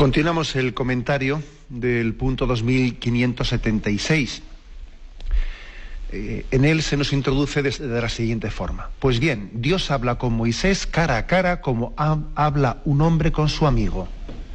Continuamos el comentario del punto 2576. En él se nos introduce de la siguiente forma. Pues bien, Dios habla con Moisés cara a cara como habla un hombre con su amigo.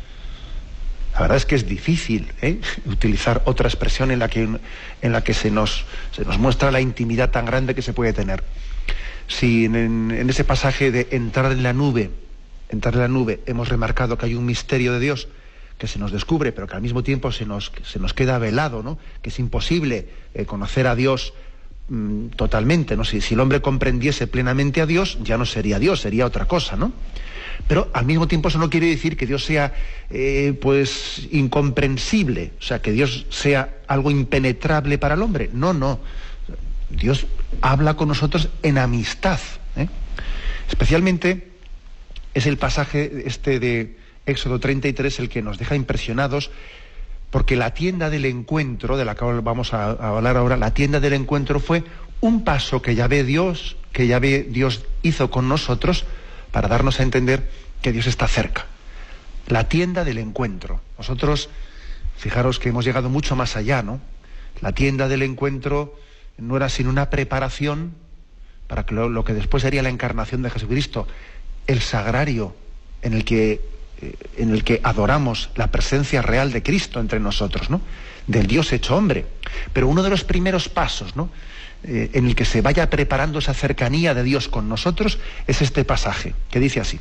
La verdad es que es difícil utilizar otra expresión en la que se nos muestra la intimidad tan grande que se puede tener. Si en ese pasaje de entrar en la nube hemos remarcado que hay un misterio de Dios que se nos descubre, pero que al mismo tiempo se nos queda velado, ¿no? Que es imposible conocer a Dios totalmente, ¿no? Si el hombre comprendiese plenamente a Dios, ya no sería Dios, sería otra cosa, ¿no? Pero al mismo tiempo eso no quiere decir que Dios sea pues incomprensible, o sea, que Dios sea algo impenetrable para el hombre. No. Dios habla con nosotros en amistad, Especialmente es el pasaje de Éxodo 33 el que nos deja impresionados, porque la tienda del encuentro, de la que vamos a hablar ahora, la tienda del encuentro fue un paso que Yahvé Dios hizo con nosotros para darnos a entender que Dios está cerca. La tienda del encuentro. Nosotros, fijaros que hemos llegado mucho más allá, ¿no? La tienda del encuentro no era sino una preparación para que lo que después sería la encarnación de Jesucristo, el sagrario en el que adoramos la presencia real de Cristo entre nosotros, ¿no? Del Dios hecho hombre. Pero uno de los primeros pasos, ¿no? En el que se vaya preparando esa cercanía de Dios con nosotros es este pasaje, que dice así: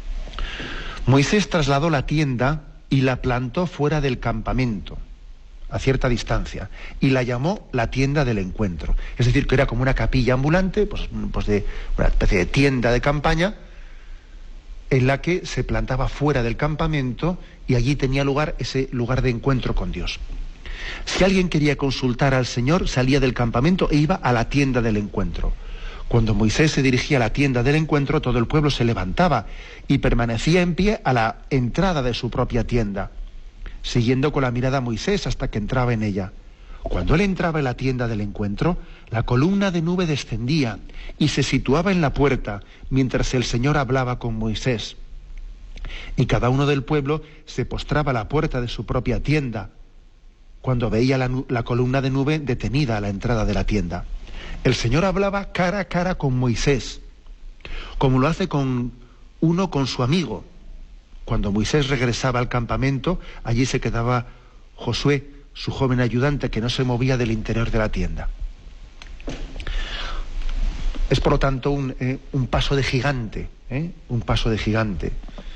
Moisés trasladó la tienda y la plantó fuera del campamento, a cierta distancia, y la llamó la tienda del encuentro. Es decir, que era como una capilla ambulante, pues de una especie de tienda de campaña, en la que se plantaba fuera del campamento y allí tenía lugar ese lugar de encuentro con Dios. Si alguien quería consultar al Señor, salía del campamento e iba a la tienda del encuentro. Cuando Moisés se dirigía a la tienda del encuentro, todo el pueblo se levantaba y permanecía en pie a la entrada de su propia tienda, siguiendo con la mirada a Moisés hasta que entraba en ella. Cuando él entraba en la tienda del encuentro, la columna de nube descendía y se situaba en la puerta mientras el Señor hablaba con Moisés. Y cada uno del pueblo se postraba a la puerta de su propia tienda cuando veía la columna de nube detenida a la entrada de la tienda. El Señor hablaba cara a cara con Moisés, como lo hace con su amigo. Cuando Moisés regresaba al campamento, allí se quedaba Josué, su joven ayudante, que no se movía del interior de la tienda. Es por lo tanto un paso de gigante, un paso de gigante.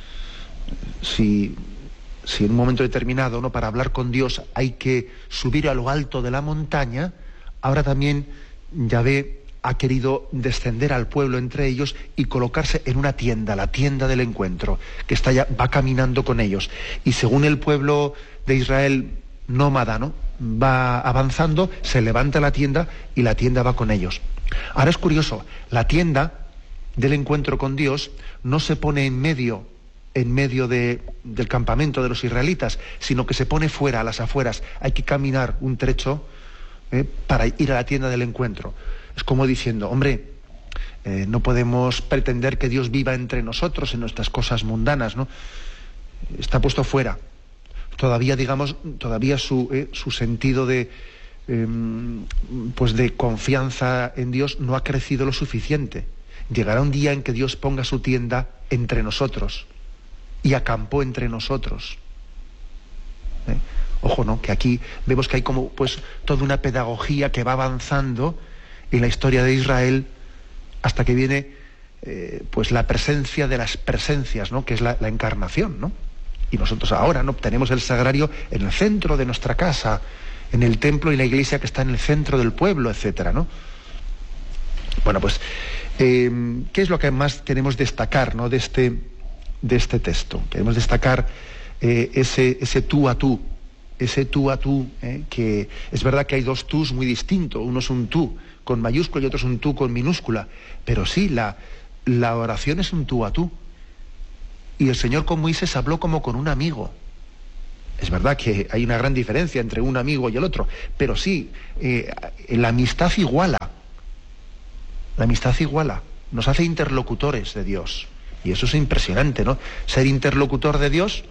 Si en un momento determinado, ¿no?, para hablar con Dios hay que subir a lo alto de la montaña, ahora también Yahvé ha querido descender al pueblo entre ellos y colocarse en una tienda, la tienda del encuentro, que va caminando con ellos. Y según el pueblo de Israel nómada, ¿no?, va avanzando, se levanta la tienda y la tienda va con ellos. Ahora es curioso, la tienda del encuentro con Dios no se pone en medio del campamento de los israelitas, sino que se pone fuera, a las afueras. Hay que caminar un trecho para ir a la tienda del encuentro. Es como diciendo, hombre, no podemos pretender que Dios viva entre nosotros en nuestras cosas mundanas, ¿no? Está puesto fuera. Todavía su sentido de confianza en Dios no ha crecido lo suficiente. Llegará un día en que Dios ponga su tienda entre nosotros y acampó entre nosotros. Ojo, ¿no?, que aquí vemos que hay como toda una pedagogía que va avanzando en la historia de Israel hasta que viene la presencia de las presencias, ¿no?, que es la encarnación, ¿no? Y nosotros ahora, ¿no?, tenemos el sagrario en el centro de nuestra casa, en el templo y la iglesia que está en el centro del pueblo, etcétera, ¿no? Bueno, pues, ¿qué es lo que más queremos destacar, ¿no?, de este texto? Queremos destacar ese tú a tú, que es verdad que hay dos tús muy distintos. Uno es un tú con mayúscula y otro es un tú con minúscula, pero sí, la oración es un tú a tú. Y el Señor con Moisés habló como con un amigo. Es verdad que hay una gran diferencia entre un amigo y el otro, pero sí, la amistad iguala. La amistad iguala, nos hace interlocutores de Dios. Y eso es impresionante, ¿no? Ser interlocutor de Dios,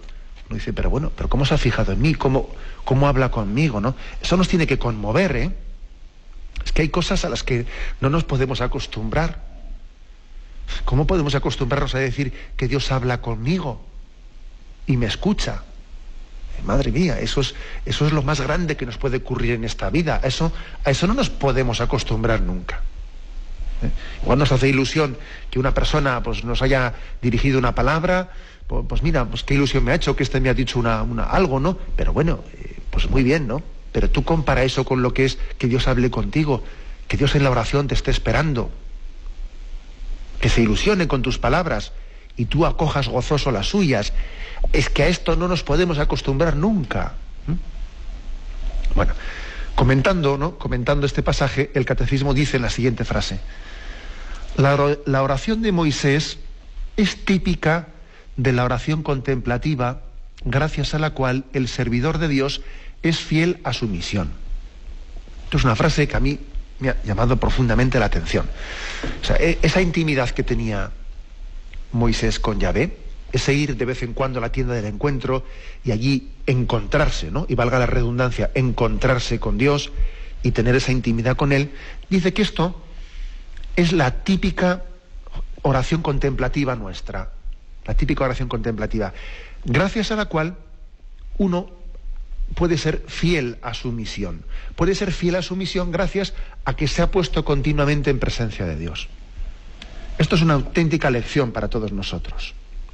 Uno dice, pero bueno, pero ¿cómo se ha fijado en mí? ¿Cómo habla conmigo, no? Eso nos tiene que conmover, ¿eh? Es que hay cosas a las que no nos podemos acostumbrar. ¿Cómo podemos acostumbrarnos a decir que Dios habla conmigo y me escucha? Madre mía, eso es lo más grande que nos puede ocurrir en esta vida. A eso no nos podemos acostumbrar nunca. Igual nos hace ilusión que una persona pues, nos haya dirigido una palabra, pues mira, pues qué ilusión me ha hecho que me ha dicho algo, ¿no? Pero bueno, pues muy bien, ¿no? Pero tú compara eso con lo que es que Dios hable contigo, que Dios en la oración te esté esperando, que se ilusione con tus palabras y tú acojas gozoso las suyas. Es que a esto no nos podemos acostumbrar nunca. Bueno, comentando este pasaje, el Catecismo dice en la siguiente frase: la oración de Moisés es típica de la oración contemplativa, gracias a la cual el servidor de Dios es fiel a su misión. Esto es una frase que a mí me ha llamado profundamente la atención. O sea, esa intimidad que tenía Moisés con Yahvé, ese ir de vez en cuando a la tienda del encuentro y allí encontrarse, ¿no? Y valga la redundancia, encontrarse con Dios y tener esa intimidad con Él, dice que esto es la típica oración contemplativa nuestra, la típica oración contemplativa, gracias a la cual uno puede ser fiel a su misión. Puede ser fiel a su misión gracias a que se ha puesto continuamente en presencia de Dios. Esto es una auténtica lección para todos nosotros.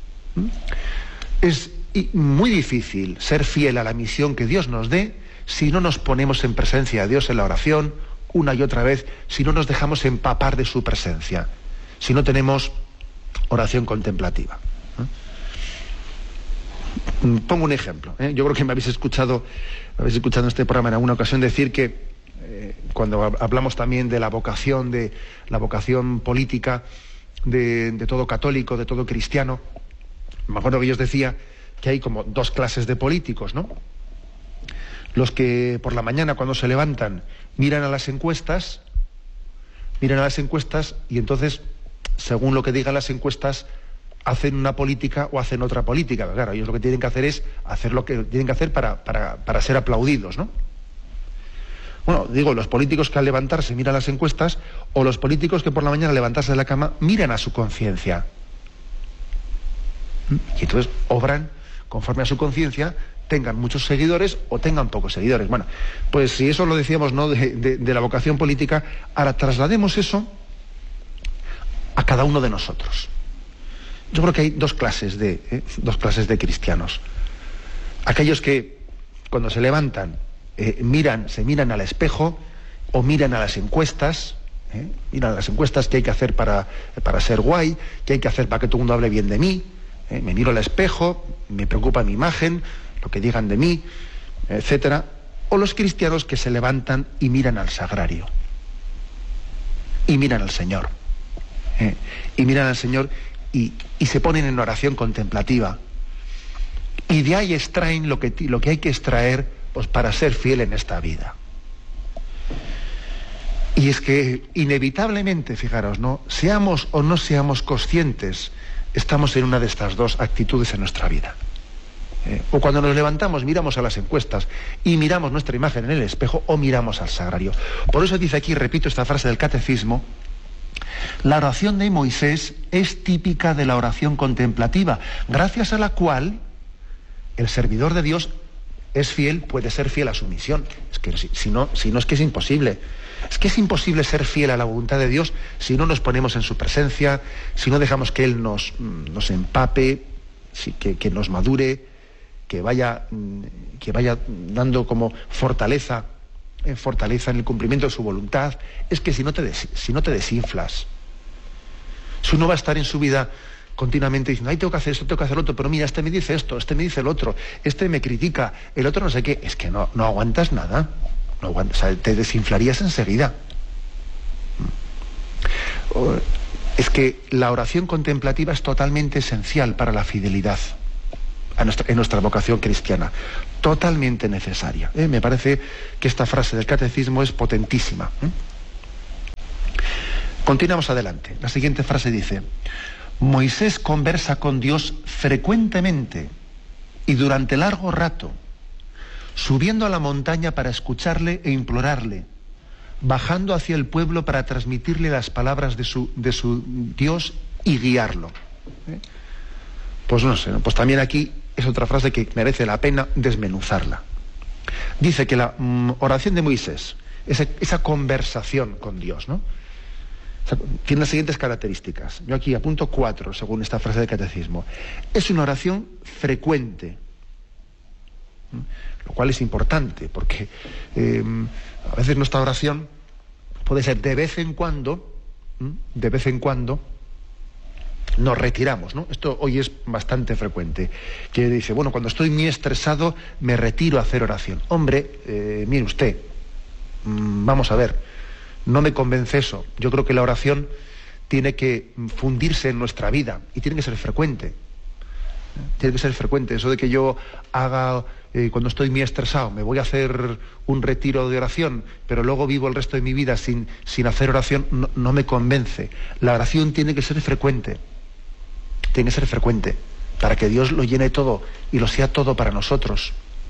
Es muy difícil ser fiel a la misión que Dios nos dé si no nos ponemos en presencia de Dios en la oración una y otra vez, si no nos dejamos empapar de su presencia, si no tenemos oración contemplativa. Pongo un ejemplo. Yo creo que me habéis escuchado en este programa en alguna ocasión decir que cuando hablamos también de la vocación política de todo católico, de todo cristiano, me acuerdo que yo os decía que hay como dos clases de políticos, ¿no? Los que por la mañana cuando se levantan miran a las encuestas y entonces, según lo que digan las encuestas, hacen una política o hacen otra política. Claro, ellos lo que tienen que hacer es hacer lo que tienen que hacer para ser aplaudidos, ¿no? Bueno, digo, los políticos que al levantarse miran las encuestas, o los políticos que por la mañana al levantarse de la cama miran a su conciencia. Y entonces obran conforme a su conciencia, tengan muchos seguidores o tengan pocos seguidores. Bueno, pues si eso lo decíamos, ¿no?, de la vocación política, ahora traslademos eso a cada uno de nosotros. Yo creo que hay dos clases de cristianos. Aquellos que cuando se levantan se miran al espejo o miran a las encuestas, miran a las encuestas qué hay que hacer para ser guay, qué hay que hacer para que todo el mundo hable bien de mí, me miro al espejo, me preocupa mi imagen, lo que digan de mí, etcétera. O los cristianos que se levantan y miran al sagrario y miran al Señor, y se ponen en oración contemplativa, y de ahí extraen lo que hay que extraer, pues, para ser fiel en esta vida. Y es que inevitablemente, fijaros, ¿no?, seamos o no seamos conscientes, estamos en una de estas dos actitudes en nuestra vida. O cuando nos levantamos miramos a las encuestas y miramos nuestra imagen en el espejo, o miramos al sagrario. Por eso dice aquí, repito esta frase del Catecismo: la oración de Moisés es típica de la oración contemplativa, gracias a la cual el servidor de Dios puede ser fiel a su misión. Es que si no es que es imposible. Es que es imposible ser fiel a la voluntad de Dios si no nos ponemos en su presencia, si no dejamos que Él nos empape, que nos madure, que vaya dando como fortaleza en el cumplimiento de su voluntad. Es que si no te desinflas, si uno va a estar en su vida continuamente diciendo, ay, tengo que hacer esto, tengo que hacer lo otro, pero mira, este me dice esto, este me dice lo otro, este me critica, el otro no sé qué, es que no aguantas nada, o sea, te desinflarías enseguida. Es que la oración contemplativa es totalmente esencial para la fidelidad en nuestra vocación cristiana, totalmente necesaria. Me parece que esta frase del Catecismo es potentísima. Continuamos adelante. La siguiente frase dice: Moisés conversa con Dios frecuentemente y durante largo rato, subiendo a la montaña para escucharle e implorarle, bajando hacia el pueblo para transmitirle las palabras de su Dios y guiarlo. Pues no sé, ¿no? Pues también aquí es otra frase que merece la pena desmenuzarla. Dice que la oración de Moisés, esa conversación con Dios, ¿no? Tiene las siguientes características. Yo aquí apunto 4, según esta frase del catecismo. Es una oración frecuente, lo cual es importante, porque a veces nuestra oración puede ser de vez en cuando nos retiramos, ¿no? Esto hoy es bastante frecuente, que dice, bueno, cuando estoy muy estresado me retiro a hacer oración. Hombre, mire usted, vamos a ver, no me convence eso. Yo creo que la oración tiene que fundirse en nuestra vida y tiene que ser frecuente. Tiene que ser frecuente. Eso de que yo haga, cuando estoy muy estresado, me voy a hacer un retiro de oración, pero luego vivo el resto de mi vida sin hacer oración, no me convence. La oración tiene que ser frecuente. Tiene que ser frecuente, para que Dios lo llene todo y lo sea todo para nosotros.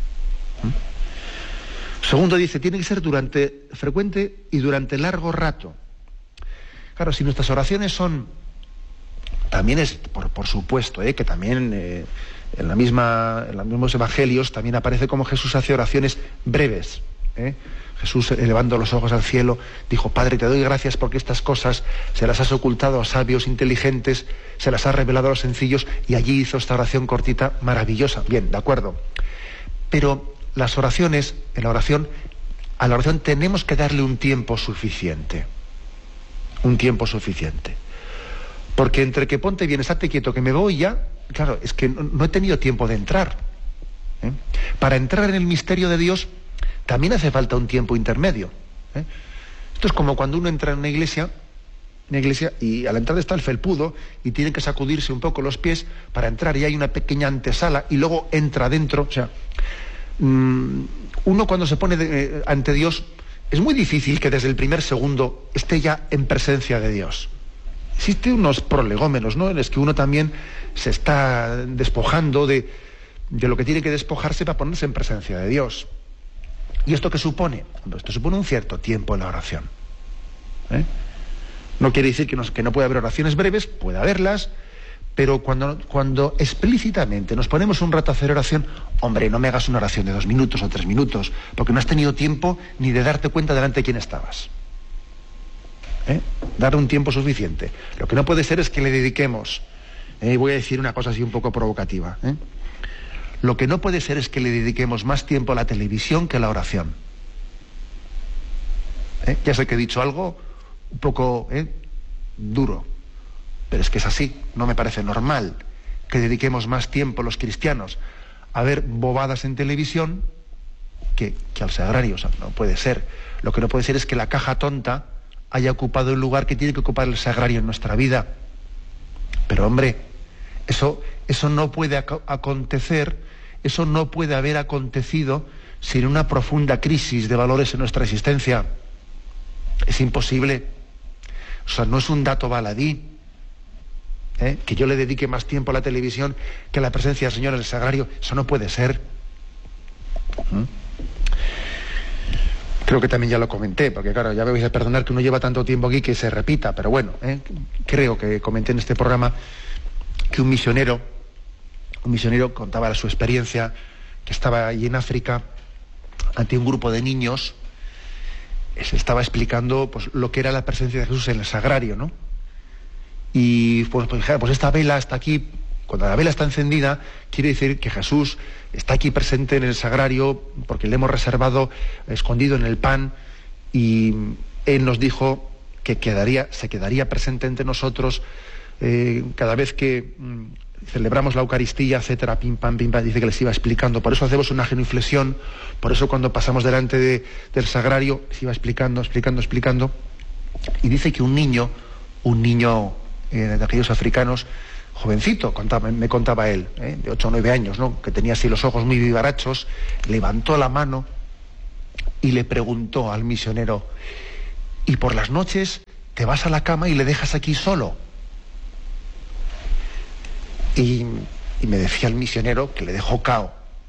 Segundo, dice, tiene que ser frecuente y durante largo rato. Claro, si nuestras oraciones son, también es, por supuesto, que también en los mismos evangelios también aparece como Jesús hace oraciones breves. Jesús, elevando los ojos al cielo, dijo, Padre, te doy gracias porque estas cosas se las has ocultado a sabios, inteligentes, se las has revelado a los sencillos, y allí hizo esta oración cortita, maravillosa. Bien, de acuerdo. Pero las oraciones, a la oración tenemos que darle un tiempo suficiente. Un tiempo suficiente. Porque entre que ponte bien, estate quieto, que me voy ya, claro, es que no he tenido tiempo de entrar. Para entrar en el misterio de Dios también hace falta un tiempo intermedio. Esto es como cuando uno entra en una iglesia y a la entrada está el felpudo y tiene que sacudirse un poco los pies para entrar, y hay una pequeña antesala y luego entra dentro. O sea, uno cuando se pone ante Dios es muy difícil que desde el primer segundo esté ya en presencia de Dios. Existen unos prolegómenos, ¿no?, en los que uno también se está despojando de lo que tiene que despojarse para ponerse en presencia de Dios. ¿Y esto qué supone? Esto supone un cierto tiempo en la oración. No quiere decir que no pueda haber oraciones breves, puede haberlas, pero cuando explícitamente nos ponemos un rato a hacer oración, hombre, no me hagas una oración de 2 minutos o 3 minutos, porque no has tenido tiempo ni de darte cuenta delante de quién estabas. Dar un tiempo suficiente. Lo que no puede ser es que le dediquemos, voy a decir una cosa así un poco provocativa, lo que no puede ser es que le dediquemos más tiempo a la televisión que a la oración. Ya sé que he dicho algo un poco duro, pero es que es así. No me parece normal que dediquemos más tiempo los cristianos a ver bobadas en televisión que al sagrario. O sea, no puede ser. Lo que no puede ser es que la caja tonta haya ocupado el lugar que tiene que ocupar el sagrario en nuestra vida. Pero hombre, eso no puede acontecer, eso no puede haber acontecido sin una profunda crisis de valores en nuestra existencia. Es imposible. O sea, no es un dato baladí, que yo le dedique más tiempo a la televisión que a la presencia del Señor en el sagrario. Eso no puede ser. Creo que también ya lo comenté, porque claro, ya me vais a perdonar que uno lleva tanto tiempo aquí que se repita, pero bueno, creo que comenté en este programa que un misionero contaba su experiencia, que estaba allí en África ante un grupo de niños. Se estaba explicando pues lo que era la presencia de Jesús en el sagrario, ¿no? Y pues esta vela está aquí. Cuando la vela está encendida, quiere decir que Jesús está aquí presente en el sagrario, porque le hemos reservado escondido en el pan, y Él nos dijo que se quedaría presente entre nosotros cada vez que celebramos la Eucaristía, etcétera, pim pam, dice que les iba explicando. Por eso hacemos una genuflexión, por eso cuando pasamos delante del sagrario, se iba explicando, y dice que un niño de aquellos africanos, jovencito, me contaba él, de 8 o 9 años, ¿no?, que tenía así los ojos muy vivarachos, levantó la mano y le preguntó al misionero: ¿y por las noches te vas a la cama y le dejas aquí solo? Y Y me decía el misionero que le dejó cao.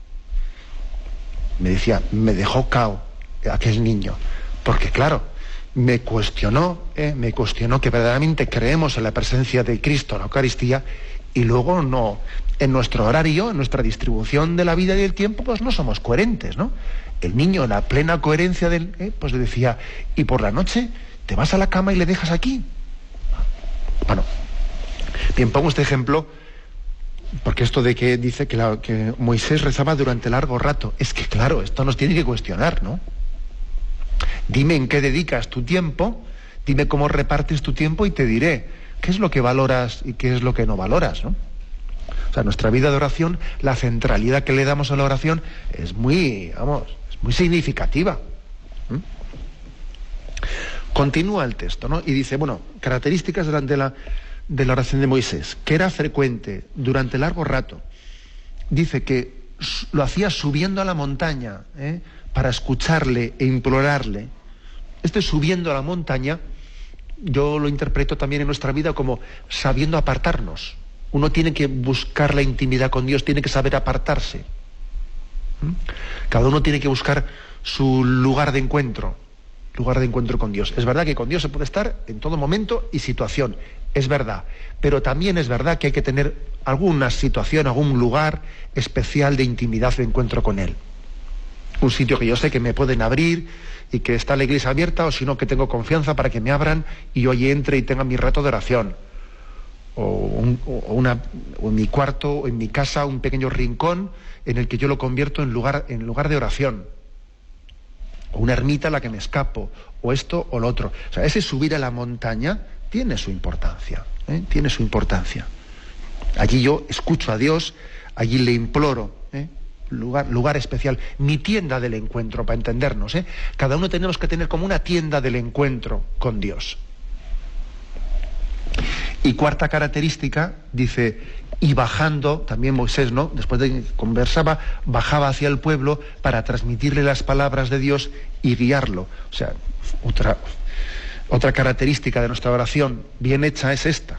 Me decía, me dejó cao aquel niño. Porque claro, me cuestionó que verdaderamente creemos en la presencia de Cristo en la Eucaristía, y luego no, en nuestro horario, en nuestra distribución de la vida y del tiempo, pues no somos coherentes, ¿no? El niño, en la plena coherencia pues le decía, y por la noche te vas a la cama y le dejas aquí. Bueno, bien, pongo este ejemplo porque esto de que dice que Moisés rezaba durante largo rato, es que claro, esto nos tiene que cuestionar, ¿no? Dime en qué dedicas tu tiempo, dime cómo repartes tu tiempo y te diré qué es lo que valoras y qué es lo que no valoras, ¿no? O sea, nuestra vida de oración, la centralidad que le damos a la oración es muy significativa. Continúa el texto, ¿no? Y dice, bueno, características de la oración de Moisés, que era frecuente durante largo rato. Dice que lo hacía subiendo a la montaña, para escucharle e implorarle. Este subiendo a la montaña, yo lo interpreto también en nuestra vida como sabiendo apartarnos. Uno tiene que buscar la intimidad con Dios, tiene que saber apartarse. Cada uno tiene que buscar su lugar de encuentro con Dios. Es verdad que con Dios se puede estar en todo momento y situación, es verdad, pero también es verdad que hay que tener alguna situación, algún lugar especial de intimidad, de encuentro con Él. Un sitio que yo sé que me pueden abrir y que está la iglesia abierta, o si no, que tengo confianza para que me abran y yo allí entre y tenga mi rato de oración. O en mi cuarto, o en mi casa, un pequeño rincón en el que yo lo convierto en lugar de oración. O una ermita a la que me escapo, o esto o lo otro. O sea, ese subir a la montaña tiene su importancia, tiene su importancia. Allí yo escucho a Dios, allí le imploro, lugar especial, mi tienda del encuentro, para entendernos, Cada uno tenemos que tener como una tienda del encuentro con Dios. Y cuarta característica, dice, y bajando, también Moisés, ¿no? Después de que conversaba, bajaba hacia el pueblo para transmitirle las palabras de Dios y guiarlo. O sea, otra característica de nuestra oración bien hecha es esta.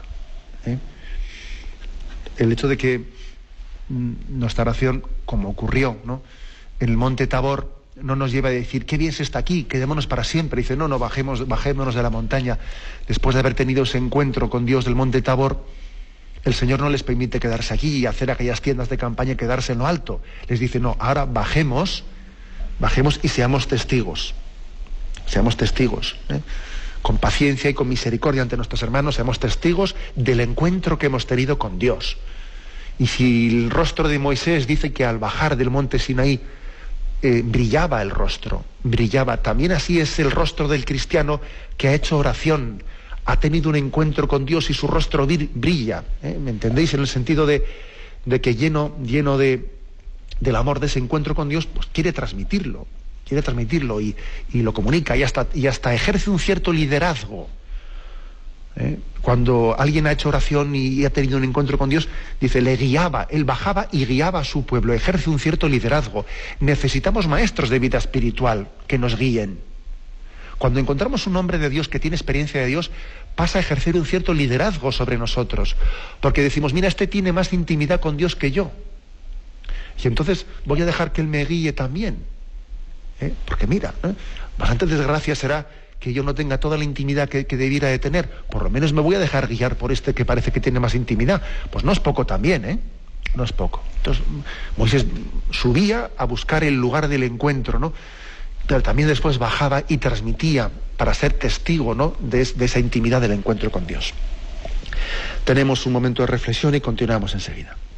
El hecho de que nuestra oración, como ocurrió, ¿no?, en el monte Tabor, no nos lleva a decir, qué bien se está aquí, quedémonos para siempre. Dice, no, bajémonos de la montaña. Después de haber tenido ese encuentro con Dios del monte Tabor, el Señor no les permite quedarse aquí y hacer aquellas tiendas de campaña y quedarse en lo alto. Les dice, no, ahora bajemos y seamos testigos. Seamos testigos, con paciencia y con misericordia ante nuestros hermanos, seamos testigos del encuentro que hemos tenido con Dios. Y si el rostro de Moisés dice que al bajar del monte Sinaí brillaba el rostro, también así es el rostro del cristiano que ha hecho oración, ha tenido un encuentro con Dios y su rostro brilla, ¿me entendéis? En el sentido de que lleno del amor de ese encuentro con Dios, pues quiere transmitirlo y lo comunica y hasta ejerce un cierto liderazgo. Cuando alguien ha hecho oración y ha tenido un encuentro con Dios, dice, él bajaba y guiaba a su pueblo, ejerce un cierto liderazgo. Necesitamos maestros de vida espiritual que nos guíen. Cuando encontramos un hombre de Dios que tiene experiencia de Dios, pasa a ejercer un cierto liderazgo sobre nosotros, porque decimos, mira, este tiene más intimidad con Dios que yo, y entonces voy a dejar que él me guíe también, porque mira, bastante desgracia será que yo no tenga toda la intimidad que debiera de tener. Por lo menos me voy a dejar guiar por este que parece que tiene más intimidad. Pues no es poco también, no es poco. Entonces Moisés subía a buscar el lugar del encuentro, ¿no? Pero también después bajaba y transmitía para ser testigo, ¿no?, de esa intimidad del encuentro con Dios. Tenemos un momento de reflexión y continuamos enseguida.